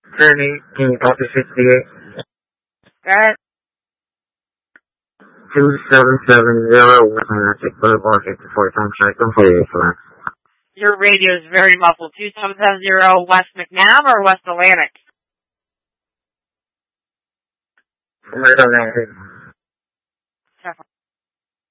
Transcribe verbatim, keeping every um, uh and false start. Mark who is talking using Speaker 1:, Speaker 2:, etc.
Speaker 1: Attorney, can you copy fifty-eight?
Speaker 2: Alright.
Speaker 1: two seven seven zero West Atlantic Boulevard, fifty-four times cycle for you, sir.
Speaker 2: Your radio is very muffled. two seven seven zero West McNabb or West Atlantic?
Speaker 1: West Atlantic.